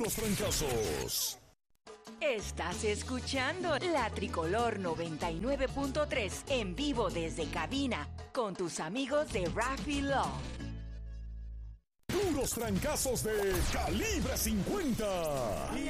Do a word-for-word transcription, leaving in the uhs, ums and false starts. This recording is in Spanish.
Puros Trancazos. Estás escuchando La Tricolor noventa y nueve punto tres en vivo desde cabina con tus amigos de Raffy Love. Puros Trancazos de Calibre cincuenta.